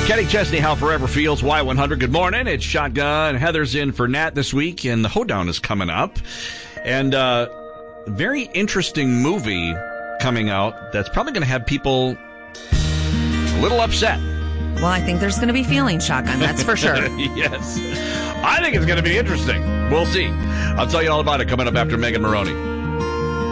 Kenny Chesney, How Forever Feels, Y100. Good morning. It's Shotgun. Heather's in for Nat this week, and the Hoedown is coming up. And very interesting movie coming out that's probably going to have people a little upset. Well, I think there's going to be feelings, Shotgun, that's for sure. Yes. I think it's going to be interesting. We'll see. I'll tell you all about it coming up after Megan Maroney.